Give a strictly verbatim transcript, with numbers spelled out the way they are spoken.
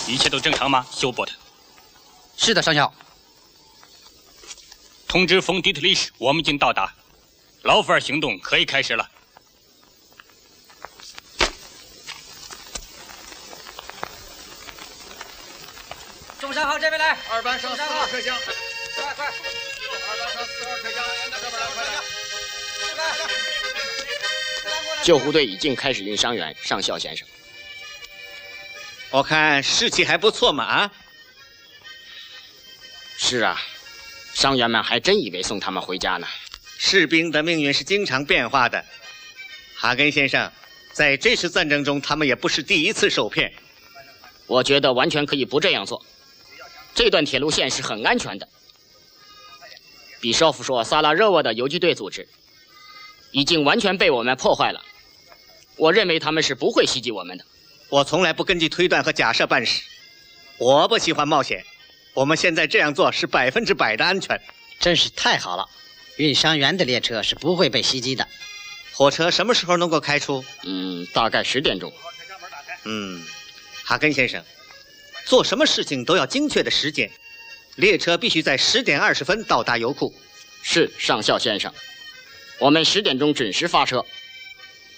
一切都正常吗，休伯特？ 是的，上校。 通知冯迪特利什，我们已经到达，劳弗尔行动可以开始了。 中山号这边来， 二班上四号车厢，快快！二班上四号车厢，这边来，快点！ 救护队已经开始运伤员，上校先生。 我看士气还不错嘛啊！ 是啊，伤员们还真以为送他们回家呢。 士兵的命运是经常变化的，哈根先生，在这次战争中，他们也不是第一次受骗。 我觉得完全可以不这样做。这段铁路线是很安全的。比绍夫说，萨拉热窝的游击队组织已经完全被我们破坏了。我认为他们是不会袭击我们的。 我从来不根据推断和假设办事，我不喜欢冒险。我们现在这样做是百分之百的安全。 真是太好了，运伤员的列车是不会被袭击的。 火车什么时候能够开出？ 嗯，大概十点钟。 嗯，哈根先生，做什么事情都要精确的时间。列车必须在十点二十分到达油库。 是，上校先生。我们十点钟准时发车。